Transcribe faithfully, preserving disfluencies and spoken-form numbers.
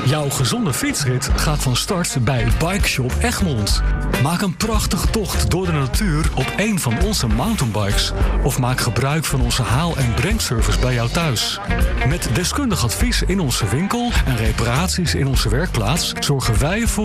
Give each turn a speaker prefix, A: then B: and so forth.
A: Jouw gezonde fietsrit gaat van start bij Bike Shop Egmond. Maak een prachtige tocht door de natuur op één van onze mountainbikes. Of maak gebruik van onze haal- en brengservice bij jou thuis. Met deskundig advies in onze winkel en reparaties in onze werkplaats zorgen wij voor